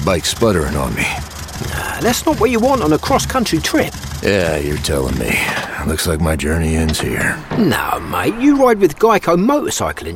bike sputtering on me. That's not what you want on a cross-country trip. Yeah, you're telling me. Looks like my journey ends here. No, mate, you ride with Geico Motorcycle